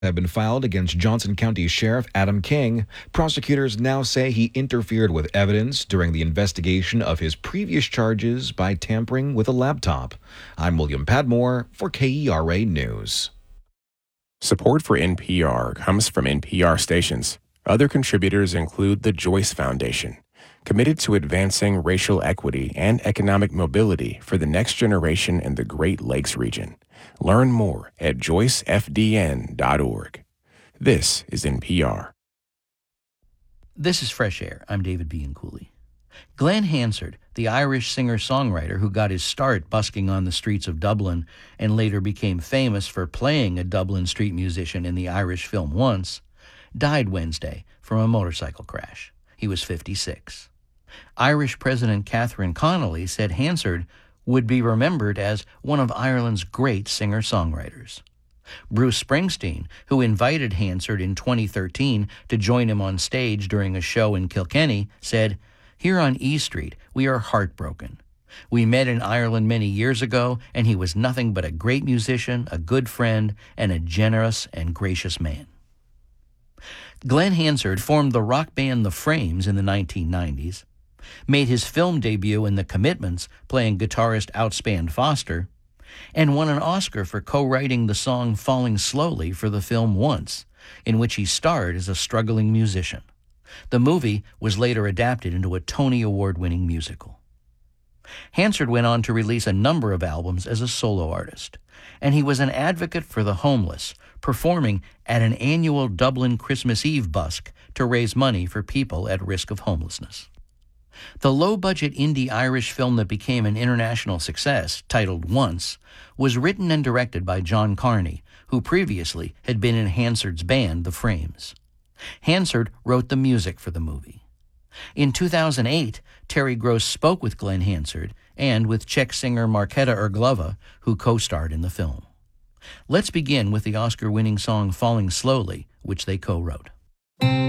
Have been filed against Johnson County Sheriff Adam King. Prosecutors now say he interfered with evidence during the investigation of his previous charges by tampering with a laptop. I'm William Padmore for KERA News. Support for NPR comes from NPR stations. Other contributors include the Joyce Foundation, committed to advancing racial equity and economic mobility for the next generation in the Great Lakes region. Learn more at joycefdn.org. This is NPR. This is Fresh Air. I'm David Bianculli. Glenn Hansard, the Irish singer-songwriter who got his start busking on the streets of Dublin and later became famous for playing a Dublin street musician in the Irish film Once, died Wednesday from a motorcycle crash. He was 56. Irish President Catherine Connolly said Hansard would be remembered as one of Ireland's great singer-songwriters. Bruce Springsteen, who invited Hansard in 2013 to join him on stage during a show in Kilkenny, said, "Here on E Street, we are heartbroken. We met in Ireland many years ago, and he was nothing but a great musician, a good friend, and a generous and gracious man." Glenn Hansard formed the rock band The Frames in the 1990s, made his film debut in The Commitments playing guitarist Outspan Foster, and won an Oscar for co-writing the song Falling Slowly for the film Once, in which he starred as a struggling musician. The movie was later adapted into a Tony Award-winning musical. Hansard went on to release a number of albums as a solo artist, and he was an advocate for the homeless, performing at an annual Dublin Christmas Eve busk to raise money for people at risk of homelessness. The low-budget indie Irish film that became an international success, titled Once, was written and directed by John Carney, who previously had been in Hansard's band, The Frames. Hansard wrote the music for the movie. In 2008, Terry Gross spoke with Glenn Hansard and with Czech singer Markéta Irglová, who co-starred in the film. Let's begin with the Oscar-winning song Falling Slowly, which they co-wrote.